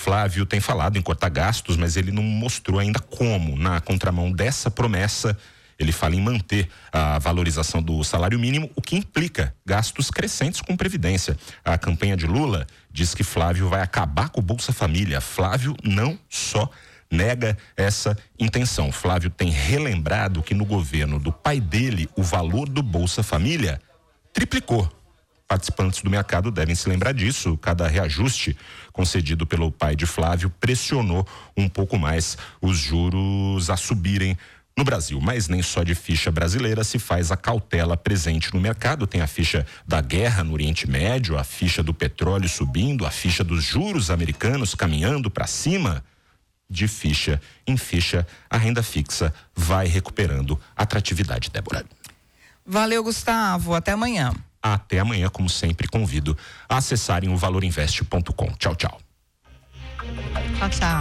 Flávio tem falado em cortar gastos, mas ele não mostrou ainda como. Na contramão dessa promessa, ele fala em manter a valorização do salário mínimo, o que implica gastos crescentes com previdência. A campanha de Lula diz que Flávio vai acabar com o Bolsa Família. Flávio não só nega essa intenção. Flávio tem relembrado que no governo do pai dele, o valor do Bolsa Família triplicou. Participantes do mercado devem se lembrar disso. Cada reajuste concedido pelo pai de Flávio pressionou um pouco mais os juros a subirem no Brasil. Mas nem só de ficha brasileira se faz a cautela presente no mercado. Tem a ficha da guerra no Oriente Médio, a ficha do petróleo subindo, a ficha dos juros americanos caminhando para cima. De ficha em ficha, a renda fixa vai recuperando atratividade, Débora. Valeu, Gustavo. Até amanhã. Até amanhã, como sempre, convido a acessarem o valorinvest.com. Tchau, tchau. Tchau, tchau.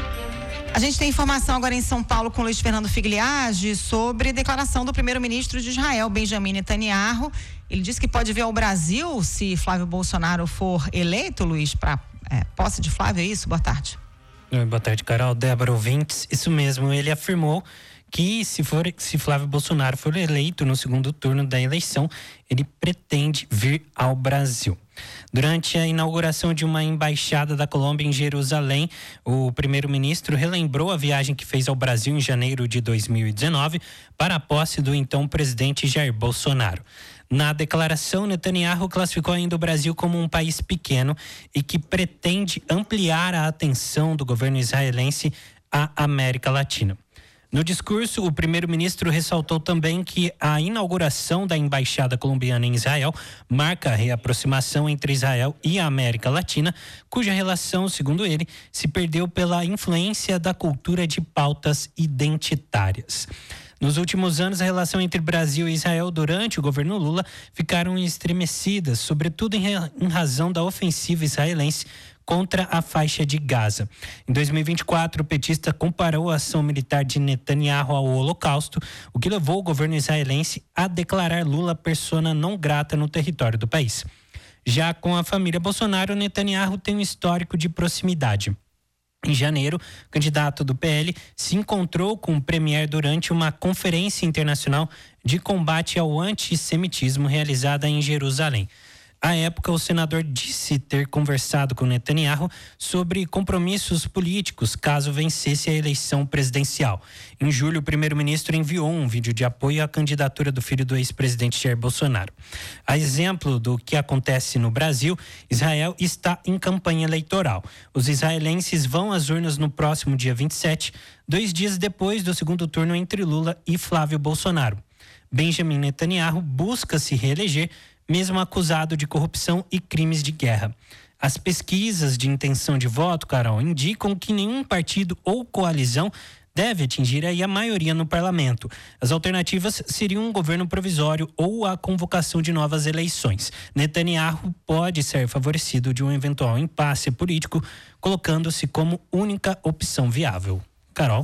A gente tem informação agora em São Paulo com Luiz Fernando Figliage sobre declaração do primeiro-ministro de Israel, Benjamin Netanyahu. Ele disse que pode vir ao Brasil se Flávio Bolsonaro for eleito, Luiz, para posse de Flávio, é isso? Boa tarde. Boa tarde, Carol, Débora, ouvintes. Isso mesmo, ele afirmou que se Flávio Bolsonaro for eleito no segundo turno da eleição, ele pretende vir ao Brasil. Durante a inauguração de uma embaixada da Colômbia em Jerusalém, o primeiro-ministro relembrou a viagem que fez ao Brasil em janeiro de 2019 para a posse do então presidente Jair Bolsonaro. Na declaração, Netanyahu classificou ainda o Brasil como um país pequeno e que pretende ampliar a atenção do governo israelense à América Latina. No discurso, o primeiro-ministro ressaltou também que a inauguração da embaixada colombiana em Israel marca a reaproximação entre Israel e a América Latina, cuja relação, segundo ele, se perdeu pela influência da cultura de pautas identitárias. Nos últimos anos, a relação entre Brasil e Israel durante o governo Lula ficaram estremecidas, sobretudo em razão da ofensiva israelense contra a faixa de Gaza. Em 2024, o petista comparou a ação militar de Netanyahu ao Holocausto, o que levou o governo israelense a declarar Lula persona não grata no território do país. Já com a família Bolsonaro, Netanyahu tem um histórico de proximidade. Em janeiro, o candidato do PL se encontrou com o premier durante uma conferência internacional de combate ao antissemitismo realizada em Jerusalém. À época, o senador disse ter conversado com Netanyahu sobre compromissos políticos caso vencesse a eleição presidencial. Em julho, o primeiro-ministro enviou um vídeo de apoio à candidatura do filho do ex-presidente Jair Bolsonaro. A exemplo do que acontece no Brasil, Israel está em campanha eleitoral. Os israelenses vão às urnas no próximo dia 27, 2 dias depois do segundo turno entre Lula e Flávio Bolsonaro. Benjamin Netanyahu busca se reeleger, mesmo acusado de corrupção e crimes de guerra. As pesquisas de intenção de voto, Carol, indicam que nenhum partido ou coalizão deve atingir aí a maioria no parlamento. As alternativas seriam um governo provisório ou a convocação de novas eleições. Netanyahu pode ser favorecido de um eventual impasse político, colocando-se como única opção viável. Carol.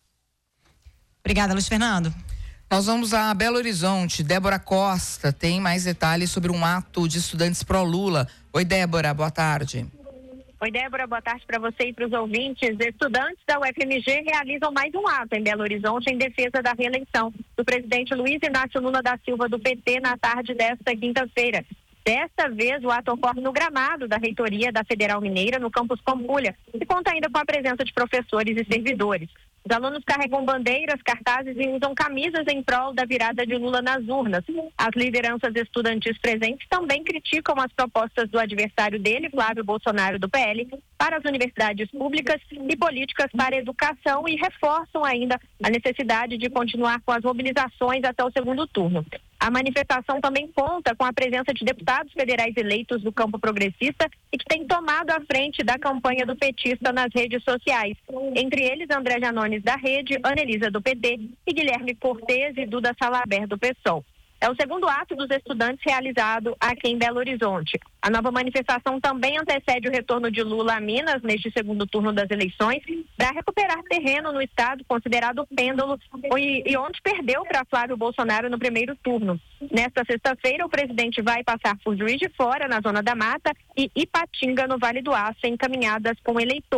Obrigada, Luiz Fernando. Nós vamos a Belo Horizonte. Débora Costa tem mais detalhes sobre um ato de estudantes pró-Lula. Oi, Débora, boa tarde. Oi, Débora, boa tarde para você e para os ouvintes. Estudantes da UFMG realizam mais um ato em Belo Horizonte em defesa da reeleição do presidente Luiz Inácio Lula da Silva do PT na tarde desta quinta-feira. Desta vez, o ato ocorre no gramado da reitoria da Federal Mineira, no campus Pampulha, e conta ainda com a presença de professores e servidores. Os alunos carregam bandeiras, cartazes e usam camisas em prol da virada de Lula nas urnas. As lideranças estudantis presentes também criticam as propostas do adversário dele, Flávio Bolsonaro, do PL, para as universidades públicas e políticas para a educação e reforçam ainda a necessidade de continuar com as mobilizações até o segundo turno. A manifestação também conta com a presença de deputados federais eleitos do campo progressista e que têm tomado a frente da campanha do petista nas redes sociais. Entre eles, André Janones da Rede, Anelisa do PT e Guilherme Cortes e Duda Salaber do PSOL. É o segundo ato dos estudantes realizado aqui em Belo Horizonte. A nova manifestação também antecede o retorno de Lula a Minas neste segundo turno das eleições para recuperar terreno no estado considerado pêndulo e onde perdeu para Flávio Bolsonaro no primeiro turno. Nesta sexta-feira, o presidente vai passar por Juiz de Fora, na Zona da Mata, e Ipatinga, no Vale do Aço, encaminhadas com eleitores.